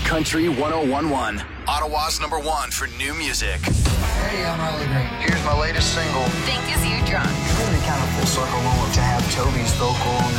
Country 1011. Ottawa's #1 for new music. Hey, I'm Riley Green. Here's my latest single. Think Is You Drunk. Really kind of full circle moment to have Toby's vocal on